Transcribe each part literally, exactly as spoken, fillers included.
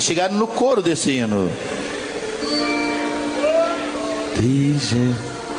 chegaram no coro desse hino. Diz,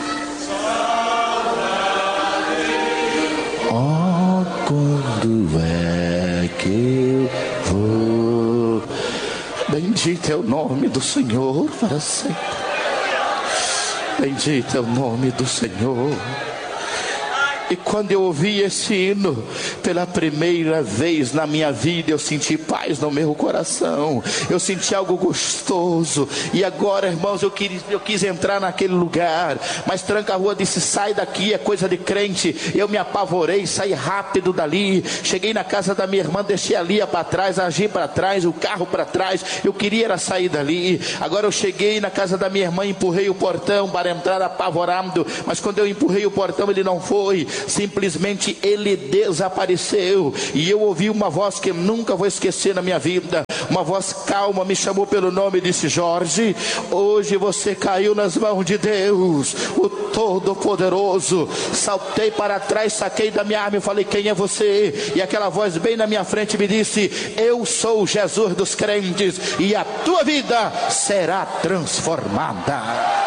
oh, quando é que eu vou? Bendito é o nome do Senhor para sempre. Bendito é o nome do Senhor. E quando eu ouvi esse hino pela primeira vez na minha vida, eu senti paz no meu coração, eu senti algo gostoso. E agora, irmãos, eu quis, eu quis entrar naquele lugar, mas Tranca-Rua disse: sai daqui, é coisa de crente. Eu me apavorei, saí rápido dali, cheguei na casa da minha irmã, deixei a Lia para trás, a Gi para trás, o carro para trás. Eu queria era sair dali. Agora eu cheguei na casa da minha irmã, empurrei o portão para entrar apavorado, mas quando eu empurrei o portão, ele não foi. Simplesmente ele desapareceu. E eu ouvi uma voz que eu nunca vou esquecer na minha vida. Uma voz calma me chamou pelo nome e disse: Jorge, hoje você caiu nas mãos de Deus, o Todo-Poderoso. Saltei para trás, saquei da minha arma e falei: quem é você? E aquela voz bem na minha frente me disse: eu sou o Jesus dos crentes, e a tua vida será transformada.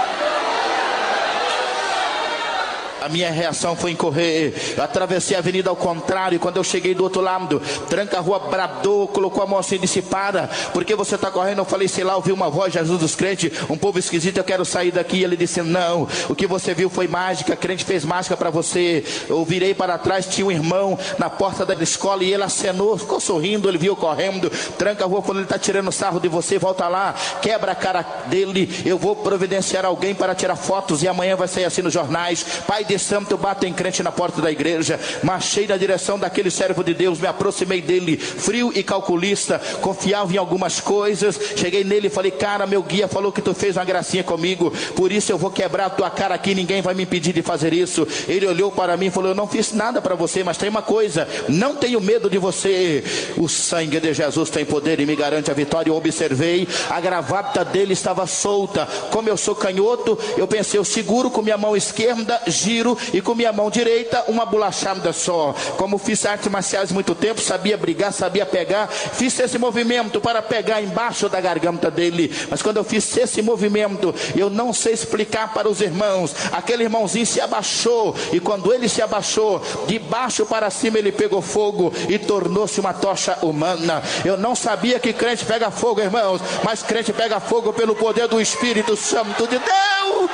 A minha reação foi em correr. Eu atravessei a avenida ao contrário. E quando eu cheguei do outro lado, Tranca-Rua bradou, colocou a mão assim e disse: para, por que você está correndo? Eu falei: sei lá, ouvi uma voz, Jesus dos crentes, um povo esquisito, eu quero sair daqui. E ele disse: não, o que você viu foi mágica, crente fez mágica para você. Eu virei para trás, tinha um irmão na porta da escola e ele acenou, ficou sorrindo, ele viu correndo. Tranca-Rua falou: ele está tirando sarro de você, volta lá, quebra a cara dele, eu vou providenciar alguém para tirar fotos e amanhã vai sair assim nos jornais. Pai de santo, eu bato em crente na porta da igreja, marchei na direção daquele servo de Deus, me aproximei dele, frio e calculista, confiava em algumas coisas. Cheguei nele e falei: cara, meu guia falou que tu fez uma gracinha comigo, por isso eu vou quebrar a tua cara aqui, ninguém vai me impedir de fazer isso. Ele olhou para mim e falou: eu não fiz nada para você, mas tem uma coisa, não tenho medo de você, o sangue de Jesus tem poder e me garante a vitória. Eu observei, a gravata dele estava solta. Como eu sou canhoto, eu pensei: eu seguro com minha mão esquerda, giro, e com minha mão direita uma bolachada só. Como fiz artes marciais muito tempo, sabia brigar, sabia pegar, fiz esse movimento para pegar embaixo da garganta dele. Mas quando eu fiz esse movimento, eu não sei explicar para os irmãos, aquele irmãozinho se abaixou, e quando ele se abaixou, de baixo para cima ele pegou fogo e tornou-se uma tocha humana. Eu não sabia que crente pega fogo, irmãos, mas crente pega fogo pelo poder do Espírito Santo de Deus.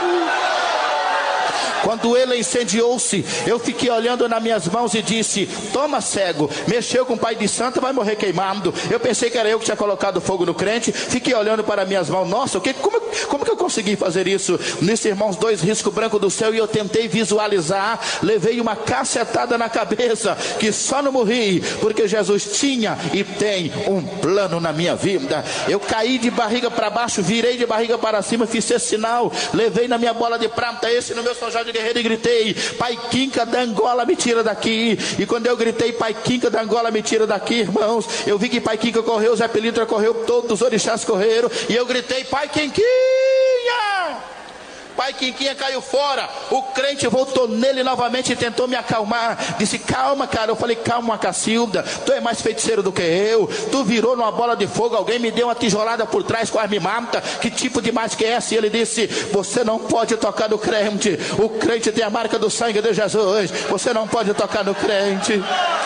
Quando ele incendiou-se, eu fiquei olhando nas minhas mãos e disse: toma, cego, mexeu com o pai de santo, vai morrer queimado. Eu pensei que era eu que tinha colocado fogo no crente. Fiquei olhando para minhas mãos. Nossa, o que, como, como que eu consegui fazer isso? Nisso, irmãos, dois riscos brancos do céu, e eu tentei visualizar. Levei uma cacetada na cabeça, que só não morri, porque Jesus tinha e tem um plano na minha vida. Eu caí de barriga para baixo, virei de barriga para cima, fiz esse sinal, levei na minha bola de prata, esse no meu São Jorge Guerreiro, e gritei: Pai Quinca da Angola, me tira daqui. E quando eu gritei: Pai Quinca da Angola, me tira daqui, irmãos, eu vi que Pai Quinca correu, Zé Pilintra correu, todos os orixás correram, e eu gritei: Pai Quinquinha! Pai Quinquinha caiu fora. O crente voltou nele novamente e tentou me acalmar. Disse: calma, cara. Eu falei: calma, Cacilda, tu é mais feiticeiro do que eu. Tu virou numa bola de fogo, alguém me deu uma tijolada por trás, quase me mata. Que tipo de mágica é essa? E ele disse: você não pode tocar no crente. O crente tem a marca do sangue de Jesus. Você não pode tocar no crente.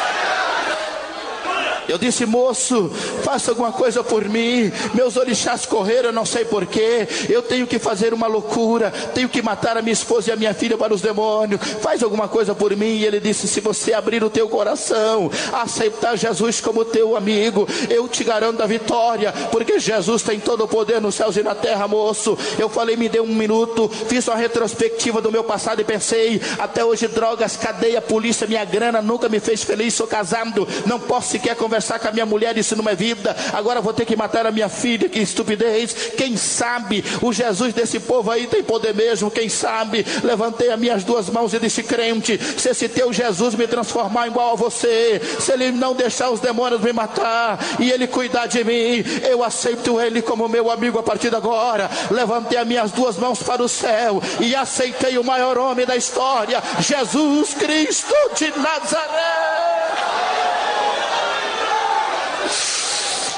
Eu disse: moço, faça alguma coisa por mim. Meus orixás correram, eu não sei porquê. Eu tenho que fazer uma loucura. Tenho que matar a minha esposa e a minha filha para os demônios. Faz alguma coisa por mim. E ele disse: se você abrir o teu coração, aceitar Jesus como teu amigo, eu te garanto a vitória, porque Jesus tem todo o poder nos céus e na terra, moço. Eu falei: me dê um minuto. Fiz uma retrospectiva do meu passado e pensei: até hoje drogas, cadeia, polícia, minha grana nunca me fez feliz. Sou casado, não posso sequer conversar com a minha mulher, isso não é vida. Agora vou ter que matar a minha filha, que estupidez. Quem sabe o Jesus desse povo aí tem poder mesmo, quem sabe. Levantei as minhas duas mãos e disse: crente, se esse teu Jesus me transformar igual a você, se ele não deixar os demônios me matar e ele cuidar de mim, eu aceito ele como meu amigo a partir de agora. Levantei as minhas duas mãos para o céu e aceitei o maior homem da história, Jesus Cristo de Nazaré.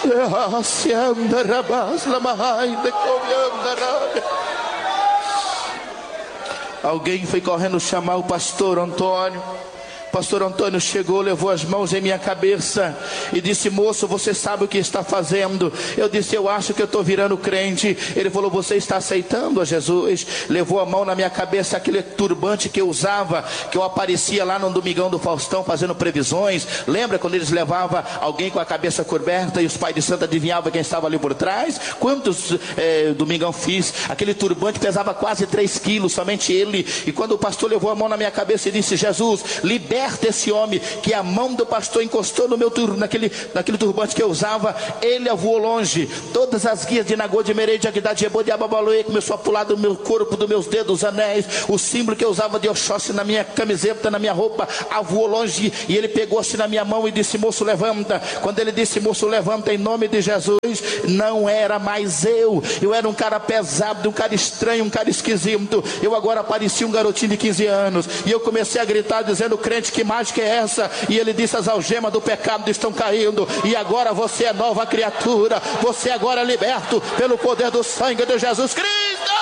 Alguém foi correndo chamar o pastor Antônio. Pastor Antônio chegou, levou as mãos em minha cabeça e disse: moço, você sabe o que está fazendo? Eu disse: eu acho que eu estou virando crente. Ele falou: você está aceitando a Jesus? Levou a mão na minha cabeça, aquele turbante que eu usava, que eu aparecia lá no Domingão do Faustão fazendo previsões. Lembra quando eles levavam alguém com a cabeça coberta e os pais de santo adivinhavam quem estava ali por trás? Quantos é, Domingão fiz? Aquele turbante pesava quase três quilos, somente ele. E quando o pastor levou a mão na minha cabeça e disse: Jesus, libera esse homem, que a mão do pastor encostou no meu tur naquele, naquele turbante que eu usava, ele voou longe. Todas as guias de Nagô, de Merei, de Agdá, de Ebô, de Ababaloê começou a pular do meu corpo, dos meus dedos, anéis, o símbolo que eu usava de Oxóssi na minha camiseta, na minha roupa, voou longe. E ele pegou-se na minha mão e disse: moço, levanta. Quando ele disse: moço, levanta, em nome de Jesus, não era mais eu. Eu era um cara pesado, um cara estranho, um cara esquisito. Eu agora parecia um garotinho de quinze anos. E eu comecei a gritar dizendo: crente, que mágica é essa? E ele disse: as algemas do pecado estão caindo, e agora você é nova criatura, você agora é liberto pelo poder do sangue de Jesus Cristo.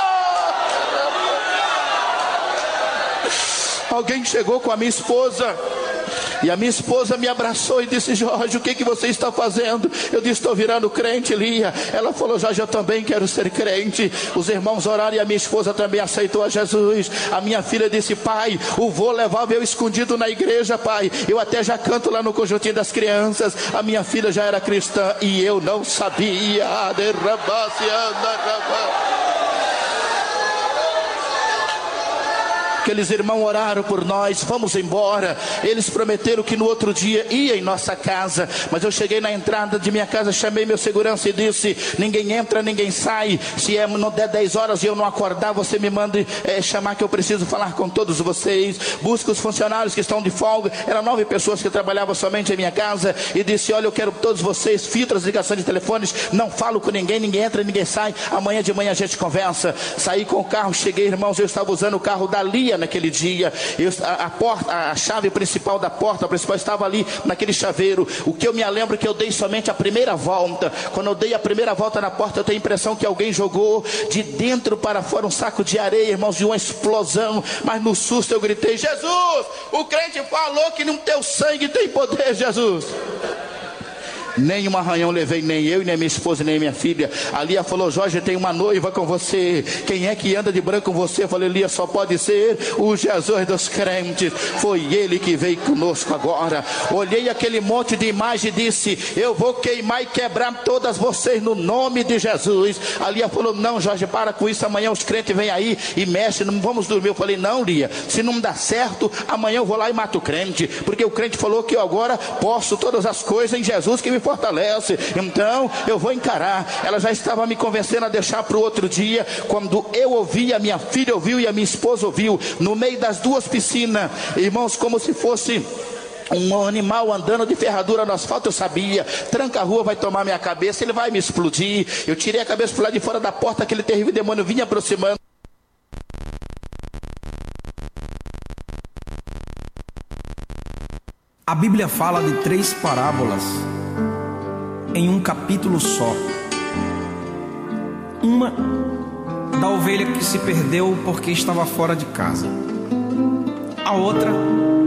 Alguém chegou com a minha esposa, e a minha esposa me abraçou e disse: Jorge, o que, que você está fazendo? Eu disse: estou virando crente, Lia. Ela falou: Jorge, eu também quero ser crente. Os irmãos oraram e a minha esposa também aceitou a Jesus. A minha filha disse: pai, o vô levava eu escondido na igreja, pai. Eu até já canto lá no conjuntinho das crianças. A minha filha já era cristã e eu não sabia. Aqueles irmãos oraram por nós, vamos embora. Eles prometeram que no outro dia ia em nossa casa, mas eu cheguei na entrada de minha casa, chamei meu segurança e disse: ninguém entra, ninguém sai. Se é, não der dez horas e eu não acordar, você me manda é, chamar, que eu preciso falar com todos vocês. Busca os funcionários que estão de folga. Eram nove pessoas que trabalhavam somente em minha casa, e disse: olha, eu quero todos vocês, filtra as ligações de telefones, não falo com ninguém, ninguém entra, ninguém sai. Amanhã de manhã a gente conversa. Saí com o carro, cheguei, irmãos, eu estava usando o carro da Lia naquele dia. Eu, a, a porta, a chave principal da porta principal estava ali naquele chaveiro. O que eu me lembro é que eu dei somente a primeira volta. Quando eu dei a primeira volta na porta, eu tenho a impressão que alguém jogou de dentro para fora um saco de areia, irmãos, de uma explosão. Mas no susto eu gritei: Jesus, o crente falou que no teu sangue tem poder, Jesus. Nem um arranhão levei, nem eu, nem minha esposa, nem minha filha. A Lia falou: Jorge, tem uma noiva com você. Quem é que anda de branco com você? Eu falei: Lia, só pode ser o Jesus dos crentes. Foi ele que veio conosco agora. Olhei aquele monte de imagem e disse: eu vou queimar e quebrar todas vocês no nome de Jesus. A Lia falou: não, Jorge, para com isso. Amanhã os crentes vêm aí e mexem, não vamos dormir. Eu falei: não, Lia, se não dá certo, amanhã eu vou lá e mato o crente, porque o crente falou que eu agora posso todas as coisas em Jesus que me fortalece. Então eu vou encarar. Ela já estava me convencendo a deixar para o outro dia. Quando eu ouvi, a minha filha ouviu e a minha esposa ouviu, no meio das duas piscinas, irmãos, como se fosse um animal andando de ferradura no asfalto. Eu sabia: tranca a rua, vai tomar minha cabeça, ele vai me explodir. Eu tirei a cabeça para lá de fora da porta, aquele terrível demônio vinha aproximando. A Bíblia fala de três parábolas em um capítulo só. Uma da ovelha que se perdeu porque estava fora de casa. A outra